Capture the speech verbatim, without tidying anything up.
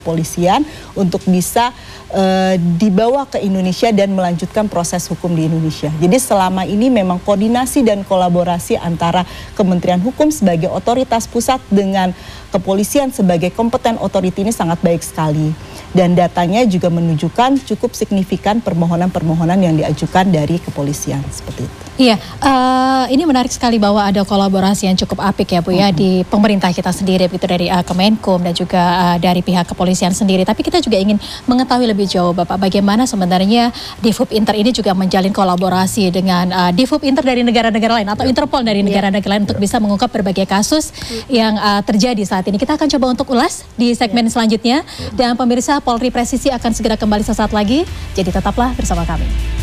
Polisian untuk bisa uh, dibawa ke Indonesia dan melanjutkan proses hukum di Indonesia. Jadi selama ini memang koordinasi dan kolaborasi antara Kementerian Hukum sebagai otoritas pusat dengan kepolisian sebagai kompeten otoriti ini sangat baik sekali. Dan datanya juga menunjukkan cukup signifikan permohonan-permohonan yang diajukan dari kepolisian seperti itu. Iya, uh, ini menarik sekali bahwa ada kolaborasi yang cukup apik ya Bu ya, mm-hmm. di pemerintah kita sendiri, begitu dari uh, Kemenkum dan juga uh, dari pihak kepolisian sendiri. Tapi kita juga ingin mengetahui lebih jauh Bapak, bagaimana sebenarnya Divhub Inter ini juga menjalin kolaborasi dengan uh, Divhub Inter dari negara-negara lain atau Interpol dari negara-negara lain untuk bisa mengungkap berbagai kasus yang uh, terjadi saat ini. Kita akan coba untuk ulas di segmen selanjutnya. Dan pemirsa, Polri Presisi akan segera kembali sesaat lagi. Jadi tetaplah bersama kami.